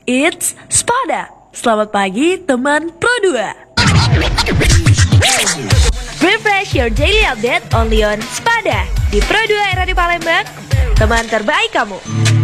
It's Spada. Selamat pagi teman Pro2. Refresh your daily update only on Spada di Pro2 era di Palembang. Teman terbaik kamu.